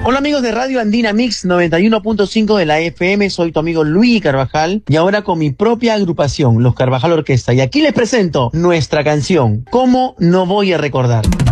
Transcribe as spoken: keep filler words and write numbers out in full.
Hola amigos de Radio Andina Mix noventa y uno punto cinco de la F M, soy tu amigo Luis Carvajal y ahora con mi propia agrupación, Los Carvajal Orquesta, y aquí les presento nuestra canción, ¿Cómo no voy a recordar?